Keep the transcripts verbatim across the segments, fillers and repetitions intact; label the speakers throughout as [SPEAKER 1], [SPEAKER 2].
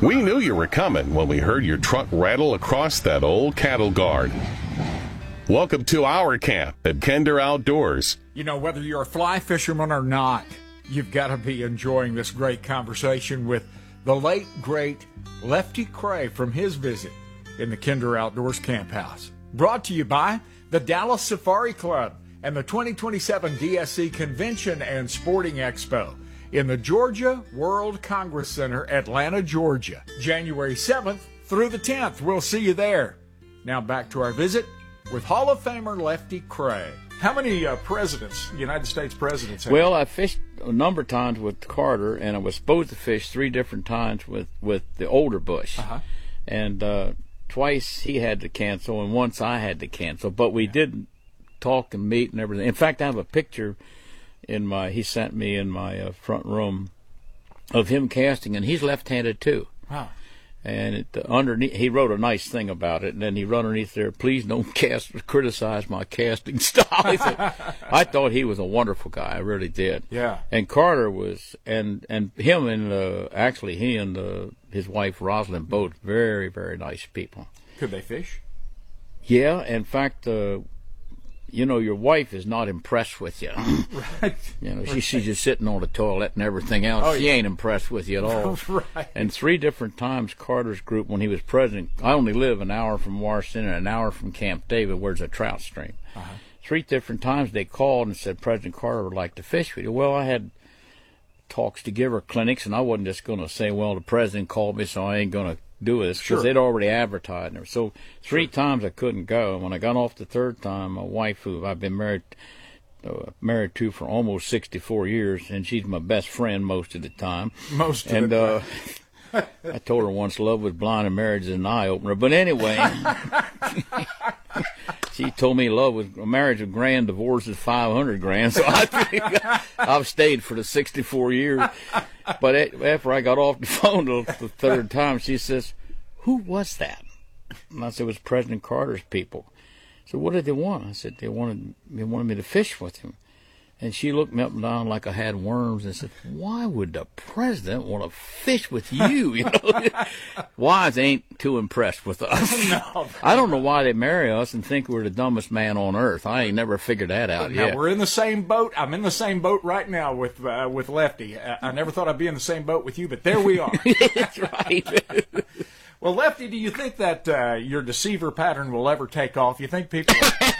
[SPEAKER 1] We knew you were coming when we heard your truck rattle across that old cattle guard. Welcome to our camp at Kinder Outdoors.
[SPEAKER 2] You know, whether you're a fly fisherman or not, you've got to be enjoying this great conversation with the late, great Lefty Kreh from his visit in the Kinder Outdoors Camp House. Brought to you by the Dallas Safari Club and the twenty twenty-seven D S C Convention and Sporting Expo in the Georgia World Congress Center, Atlanta, Georgia, January seventh through the tenth. We'll see you there. Now back to our visit with Hall of Famer Lefty Kreh. How many uh, presidents, United States presidents? Have
[SPEAKER 3] Well, I fished a number of times with Carter, and I was supposed to fish three different times with, with the older Bush.
[SPEAKER 2] Uh-huh.
[SPEAKER 3] And uh, twice he had to cancel, and once I had to cancel. But we yeah. did talk and meet and everything. In fact, I have a picture in my he sent me in my uh, front room of him casting, and he's left-handed too.
[SPEAKER 2] Wow.
[SPEAKER 3] And it, uh, underneath, he wrote a nice thing about it, and then he wrote underneath there, "Please don't cast criticize my casting style." I, said, I thought he was a wonderful guy. I really did.
[SPEAKER 2] Yeah.
[SPEAKER 3] And Carter was, and and him and uh, actually he and uh, his wife Rosalind, both very very nice people.
[SPEAKER 2] Could they fish?
[SPEAKER 3] Yeah. In fact, uh, you know, your wife is not impressed with you.
[SPEAKER 2] Right.
[SPEAKER 3] You know, she, she's just sitting on the toilet and everything else.
[SPEAKER 2] Oh,
[SPEAKER 3] she
[SPEAKER 2] yeah.
[SPEAKER 3] ain't impressed with you at all.
[SPEAKER 2] Right.
[SPEAKER 3] And three different times Carter's group, when he was president, I only live an hour from Washington and an hour from Camp David, where there's a trout stream.
[SPEAKER 2] Uh-huh.
[SPEAKER 3] Three different times they called and said, President Carter would like to fish with you. Well, I had talks to give her clinics, and I wasn't just going to say, well, the president called me, so I ain't going to do this, because
[SPEAKER 2] Sure.
[SPEAKER 3] they'd already advertised her. So three sure. times I couldn't go. And when I got off the third time, my wife, who I've been married uh, married to for almost sixty-four years, and she's my best friend most of the time.
[SPEAKER 2] Most of
[SPEAKER 3] and,
[SPEAKER 2] the time.
[SPEAKER 3] Uh, I told her once, love was blind and marriage is an eye-opener. But anyway, she told me love was a marriage of grand, divorce is five hundred grand. So I think I've stayed for the sixty-four years. But it, after I got off the phone the, the third time, she says, "Who was that?" And I said, "It was President Carter's people." So what did they want? I said, they wanted they wanted me to fish with him. And she looked me up and down like I had worms and said, "Why would the president want to fish with you?" You know, wives ain't too impressed with us.
[SPEAKER 2] No,
[SPEAKER 3] I don't know why they marry us and think we're the dumbest man on earth. I ain't never figured that out
[SPEAKER 2] now,
[SPEAKER 3] yet.
[SPEAKER 2] We're in the same boat. I'm in the same boat right now with uh, with Lefty. I, I never thought I'd be in the same boat with you, but there we are.
[SPEAKER 3] That's right.
[SPEAKER 2] Well, Lefty, do you think that uh, your deceiver pattern will ever take off? You think people...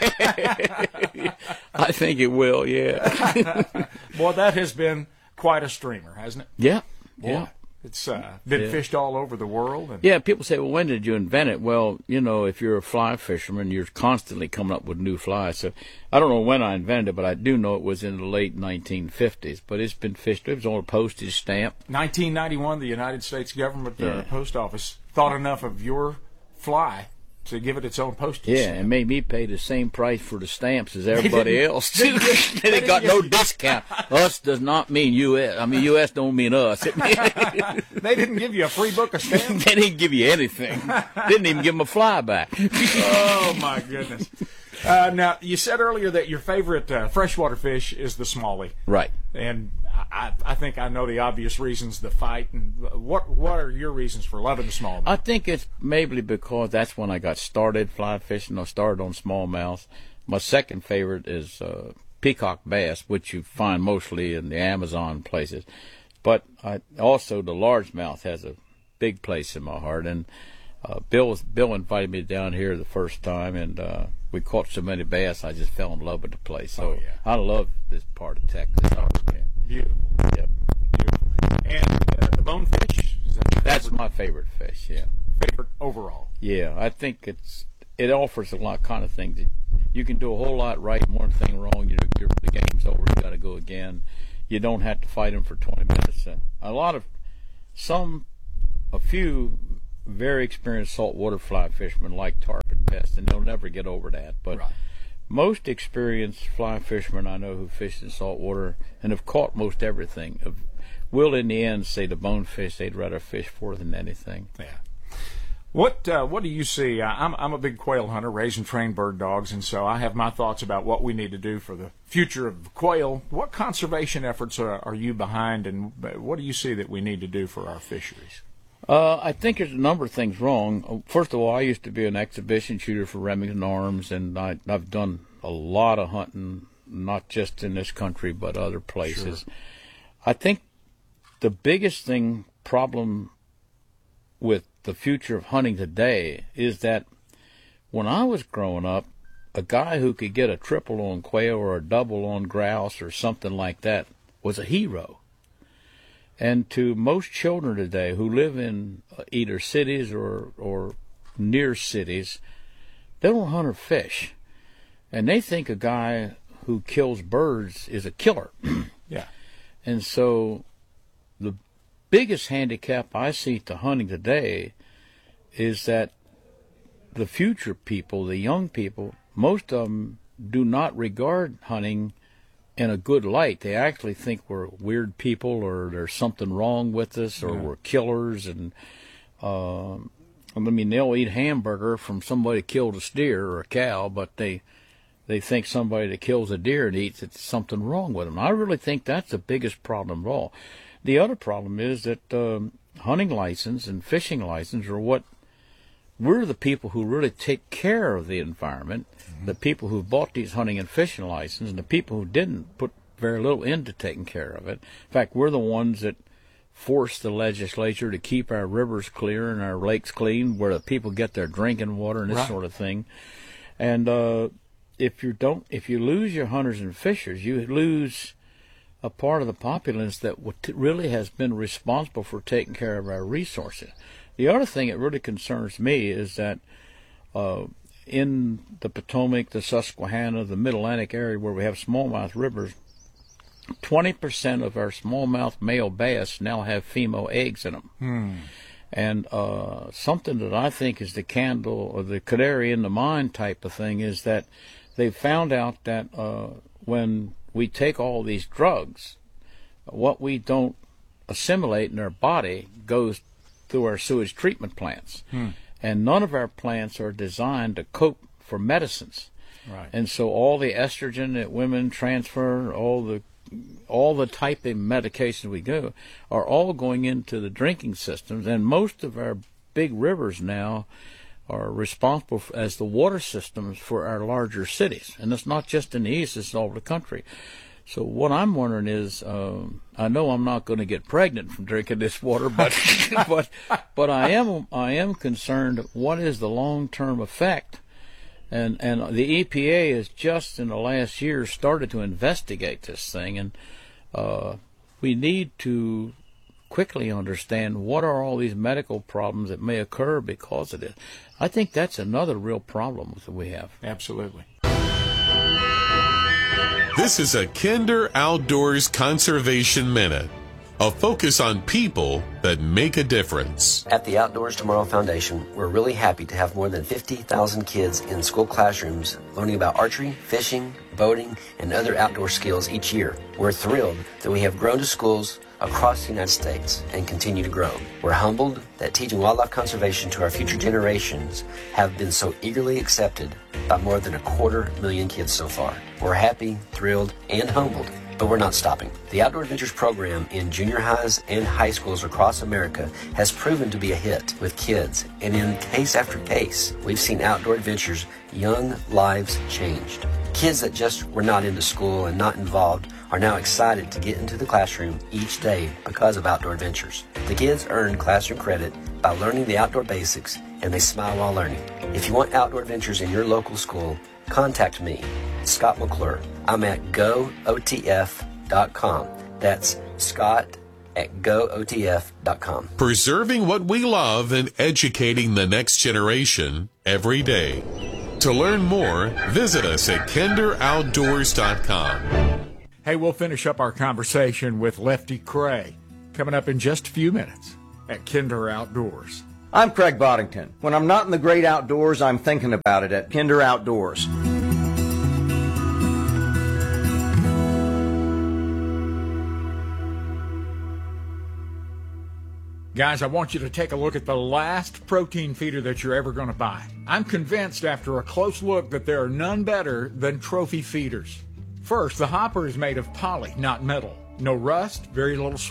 [SPEAKER 3] I think it will, yeah.
[SPEAKER 2] Boy, that has been quite a streamer, hasn't it?
[SPEAKER 3] Yeah,
[SPEAKER 2] Boy,
[SPEAKER 3] yeah.
[SPEAKER 2] It's uh, been
[SPEAKER 3] yeah.
[SPEAKER 2] fished all over the world. And...
[SPEAKER 3] Yeah, people say, well, when did you invent it? Well, you know, if you're a fly fisherman, you're constantly coming up with new flies. So I don't know when I invented it, but I do know it was in the late nineteen fifties. But it's been fished. It was on a postage stamp.
[SPEAKER 2] nineteen ninety-one, the United States government uh,
[SPEAKER 3] Yeah.
[SPEAKER 2] post office thought enough of your fly to give it its own postage
[SPEAKER 3] Yeah,
[SPEAKER 2] stamp.
[SPEAKER 3] and made me pay the same price for the stamps as everybody
[SPEAKER 2] didn't-
[SPEAKER 3] else.
[SPEAKER 2] they
[SPEAKER 3] Too.
[SPEAKER 2] didn't-
[SPEAKER 3] They
[SPEAKER 2] they
[SPEAKER 3] got
[SPEAKER 2] didn't
[SPEAKER 3] no
[SPEAKER 2] give-
[SPEAKER 3] discount. Us does not mean U S. I mean, U S don't mean us.
[SPEAKER 2] They didn't give you a free book of stamps?
[SPEAKER 3] They didn't give you anything. Didn't even give them a fly back.
[SPEAKER 2] Oh, my goodness. Uh, now, you said earlier that your favorite uh, freshwater fish is the smallie.
[SPEAKER 3] Right.
[SPEAKER 2] And I, I think I know the obvious reasons, the fight. And what what are your reasons for loving the smallmouth?
[SPEAKER 3] I think it's maybe because that's when I got started fly fishing. I started on smallmouth. My second favorite is uh, peacock bass, which you find mostly in the Amazon places. But I, also the largemouth has a big place in my heart. And uh, Bill Bill invited me down here the first time, and uh, we caught so many bass, I just fell in love with the place. So
[SPEAKER 2] oh, yeah.
[SPEAKER 3] I love this part of Texas.
[SPEAKER 2] Beautiful.
[SPEAKER 3] Yep.
[SPEAKER 2] Beautiful. And uh, the bonefish? Is that your
[SPEAKER 3] That's
[SPEAKER 2] favorite,
[SPEAKER 3] my favorite fish, yeah.
[SPEAKER 2] favorite overall?
[SPEAKER 3] Yeah, I think it's it offers a lot kind of things. You can do a whole lot right and one thing wrong. You know, the game's over. You got to go again. You don't have to fight them for twenty minutes. And a lot of some, a few very experienced saltwater fly fishermen like tarpon pest, and they'll never get over that. But
[SPEAKER 2] Right.
[SPEAKER 3] most experienced fly fishermen I know who fish in saltwater and have caught most everything have, will in the end say the bonefish they'd rather fish for than anything.
[SPEAKER 2] Yeah. What uh, what do you see? I'm I'm a big quail hunter, raise and train bird dogs, and so I have my thoughts about what we need to do for the future of quail. What conservation efforts are, are you behind, and what do you see that we need to do for our fisheries?
[SPEAKER 3] Uh, I think there's a number of things wrong. First of all, I used to be an exhibition shooter for Remington Arms, and I, I've done a lot of hunting, not just in this country, but other places. Sure. I think the biggest thing, problem with the future of hunting today is that when I was growing up, a guy who could get a triple on quail or a double on grouse or something like that was a hero. And to most children today who live in either cities or, or near cities, they don't hunt or fish. And they think a guy who kills birds is a killer.
[SPEAKER 2] Yeah.
[SPEAKER 3] And so the biggest handicap I see to hunting today is that the future people, the young people, most of them do not regard hunting in a good light. They actually think we're weird people, or there's something wrong with us, or yeah. we're killers. And uh, I mean, they'll eat hamburger from somebody who killed a steer or a cow, but they they think somebody that kills a deer and eats it's something wrong with them. I really think that's the biggest problem of all. The other problem is that um, hunting license and fishing license are what we're the people who really take care of the environment. Mm-hmm. The people who bought these hunting and fishing licenses, and the people who didn't put very little into taking care of it. In fact, we're the ones that force the legislature to keep our rivers clear and our lakes clean, where the people get their drinking water and this right. sort of thing. And uh, if you don't, if you lose your hunters and fishers, you lose a part of the populace that really has been responsible for taking care of our resources. The other thing that really concerns me is that uh, in the Potomac, the Susquehanna, the Mid-Atlantic area where we have smallmouth rivers, twenty percent of our smallmouth male bass now have female eggs in them. Hmm. And uh, something that I think is the candle or the canary in the mine type of thing is that they've found out that uh, when we take all these drugs, what we don't assimilate in our body goes through our sewage treatment plants. Hmm. And none of our plants are designed to cope for medicines. Right. And so all the estrogen that women transfer, all the all the type of medications we do, are all going into the drinking systems. And most of our big rivers now are responsible for, as the water systems for our larger cities. And it's not just in the East, it's all over the country. So what I'm wondering is, um, I know I'm not going to get pregnant from drinking this water, but but but I am I am concerned. What is the long-term effect? And and the E P A has just in the last year started to investigate this thing, and uh, we need to quickly understand what are all these medical problems that may occur because of it. I think that's another real problem that we have.
[SPEAKER 2] Absolutely.
[SPEAKER 1] This is a Kinder Outdoors Conservation Minute, a focus on people that make a difference.
[SPEAKER 4] At the Outdoors Tomorrow Foundation, we're really happy to have more than fifty thousand kids in school classrooms learning about archery, fishing, boating, and other outdoor skills each year. We're thrilled that we have grown to schools across the United States and continue to grow. We're humbled that teaching wildlife conservation to our future generations have been so eagerly accepted by more than a quarter million kids so far. We're happy, thrilled, and humbled, but we're not stopping. The Outdoor Adventures program in junior highs and high schools across America has proven to be a hit with kids, and in case after case, we've seen Outdoor Adventures' young lives changed. Kids that just were not into school and not involved are now excited to get into the classroom each day because of Outdoor Adventures. The kids earn classroom credit by learning the outdoor basics, and they smile while learning. If you want Outdoor Adventures in your local school, contact me, Scott McClure. I'm at go O T F dot com. That's Scott at go O T F dot com.
[SPEAKER 1] Preserving what we love and educating the next generation every day. To learn more, visit us at Kinder Outdoors dot com.
[SPEAKER 2] Hey, we'll finish up our conversation with Lefty Kreh coming up in just a few minutes at Kinder Outdoors.
[SPEAKER 5] I'm Craig Boddington. When I'm not in the great outdoors, I'm thinking about it at Kinder Outdoors.
[SPEAKER 2] Guys, I want you to take a look at the last protein feeder that you're ever going to buy. I'm convinced after a close look that there are none better than Trophy feeders. First, the hopper is made of poly, not metal. No rust, very little sweat.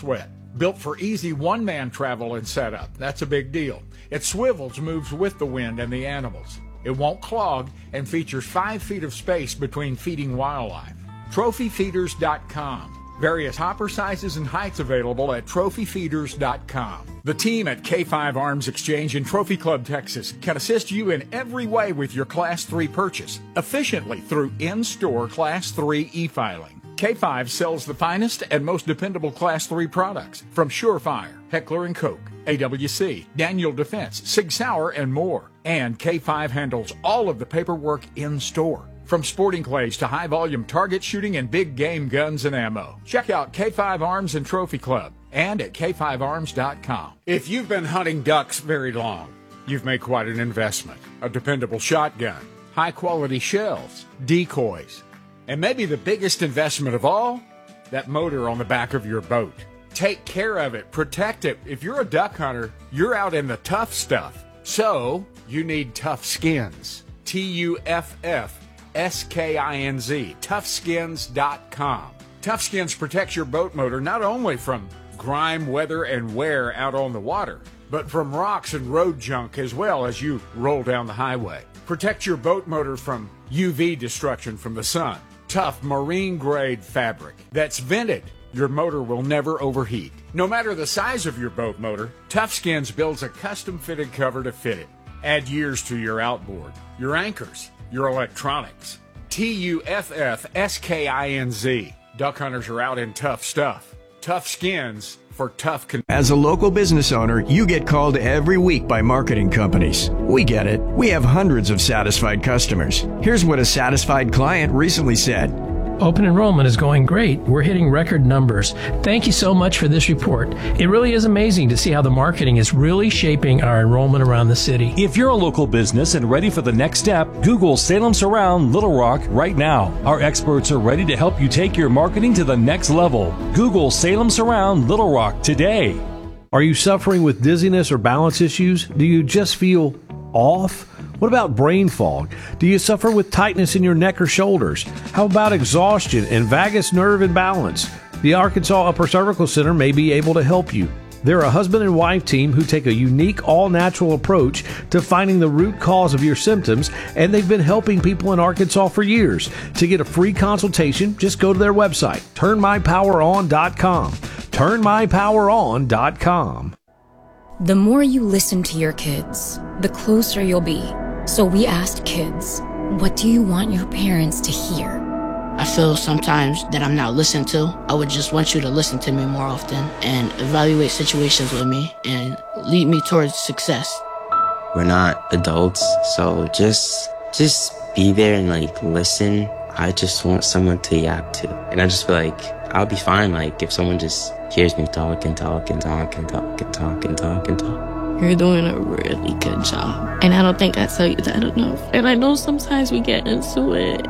[SPEAKER 2] Built for easy one-man travel and setup. That's a big deal. It swivels, moves with the wind and the animals. It won't clog and features five feet of space between feeding wildlife. Trophy Feeders dot com. Various hopper sizes and heights available at Trophy Feeders dot com. The team at K five Arms Exchange in Trophy Club, Texas can assist you in every way with your Class three purchase, efficiently through in-store Class three e-filing. K five sells the finest and most dependable Class three products from Surefire, Heckler and Koch, A W C, Daniel Defense, Sig Sauer, and more. And K five handles all of the paperwork in-store. From sporting clays to high-volume target shooting and big game guns and ammo. Check out K five Arms and Trophy Club and at K five arms dot com. If you've been hunting ducks very long, you've made quite an investment. A dependable shotgun, high-quality shells, decoys, and maybe the biggest investment of all, that motor on the back of your boat. Take care of it, protect it. If you're a duck hunter, you're out in the tough stuff. So, you need Tough Skins. T U F F S K I N Z, tough skins dot com. Tough Skins protects your boat motor not only from grime, weather, and wear out on the water, but from rocks and road junk as well as you roll down the highway. Protect your boat motor from U V destruction from the sun. Tough marine-grade fabric that's vented. Your motor will never overheat. No matter the size of your boat motor, Tough Skins builds a custom-fitted cover to fit it. Add years to your outboard, your anchors, your electronics. T U F F S K I N Z. Duck hunters are out in tough stuff. Tough Skins for tough con-
[SPEAKER 6] As a local business owner, you get called every week by marketing companies. We get it. We have hundreds of satisfied customers. Here's what a satisfied client recently said.
[SPEAKER 7] Open enrollment is going great. We're hitting record numbers. Thank you so much for this report. It really is amazing to see how the marketing is really shaping our enrollment around the city.
[SPEAKER 8] If you're a local business and ready for the next step, Google Salem Surround Little Rock right now. Our experts are ready to help you take your marketing to the next level. Google Salem Surround Little Rock today.
[SPEAKER 9] Are you suffering with dizziness or balance issues? Do you just feel off? What about brain fog? Do you suffer with tightness in your neck or shoulders? How about exhaustion and vagus nerve imbalance? The Arkansas Upper Cervical Center may be able to help you. They're a husband and wife team who take a unique, all-natural approach to finding the root cause of your symptoms, and they've been helping people in Arkansas for years. To get a free consultation, just go to their website, turn my power on dot com. turn my power on dot com.
[SPEAKER 10] The more you listen to your kids, the closer you'll be. So we asked kids, what do you want your parents to hear?
[SPEAKER 11] I feel sometimes that I'm not listened to. I would just want you to listen to me more often and evaluate situations with me and lead me towards success.
[SPEAKER 12] We're not adults, so just just be there and like listen. I just want someone to yap to. And I just feel like I'll be fine like if someone just hears me talk and talk and talk and talk and talk and talk and talk.
[SPEAKER 13] You're doing a really good job. And I don't think I tell you that enough. And I know sometimes we get into it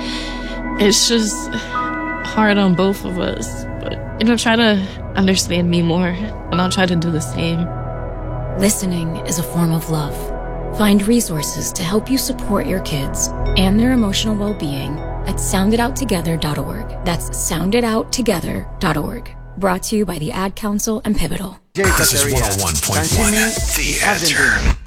[SPEAKER 13] and it's just hard on both of us. But, you know, try to understand me more and I'll try to do the same.
[SPEAKER 10] Listening is a form of love. Find resources to help you support your kids and their emotional well-being at sound it out together dot org. That's sound it out together dot org. Brought to you by the Ad Council and Pivotal.
[SPEAKER 1] This is one oh one point one, The Answer.